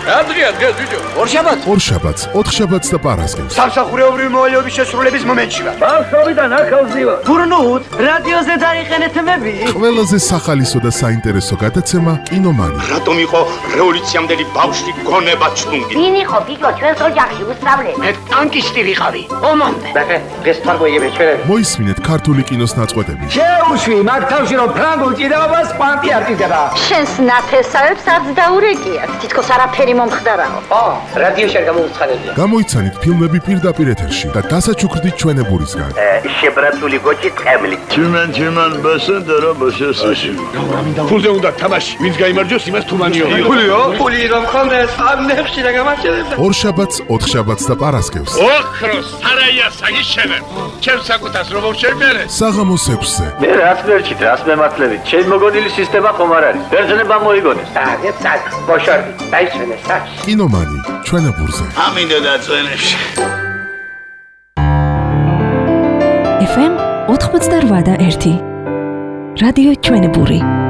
დღეს ბიჭო. ორშაბათს, ოთხშაბათს და პარასკევს. სამსახურეობრივი მოვალეობის შესრულების მომენტში ვარ. ბავშვობიდან ახალზი ვარ. გურნუთ, რადიოზე დაიყენეთ მები. ყველაზე სახალისო და საინტერესო გადაცემა კინომანი. რატომ იყო რევოლუციამდელი ბავშვი გონება ჩლუნგი? ვინ იყო ბიჭო ჩვენს ოჯახში უსწავლე? მე ტანკისტი ვიყავი. ომამდე. დღეს თარგოიები ჩვენები. მოისმინეთ ქართული კინოს ნაწყვეტები. შეუშვი მაგ თავში რომ ფრანგულ ჭიდაობას პანტი არ ჭიდდება. შენს ნათესავებს არც დაურეკიათ. თითქოს არაფერი მომხდარაო. რადიოში არ გამოუცხადებია. გამოიცანით ფილმები პირდაპირ ეთერში და დასაჩუქრდით ჩვენებურისგან. შებრაცული გოჭი ტყემლი. Чиман басендера басესაში. ფულზე უნდა თამაში. ვინც გაიმარჯვოს, იმას თუმანიო. ფული რომ ხონდეს, ამ ნებში რა გამარჯვებდა. ორშაბათს, ოთხშაბათს და პარასკევს. ოქროს სარაია საგიშენე. ჩემს საკუთას რომ შევბერე. საღამოს 6-ზე. მე რაც მერჩით, რაც მემართლებით. ჩემ მოგონილი სისტემა ხომ არ არის. ბერძნება მოიგონეს. ეს საკ, ბოშორდი, დაიჩვენე საკ. კინომანი, ჩვენებურზე. ამინდა დაწვენებში. FM 88 და 1 რადიო ჩვენებური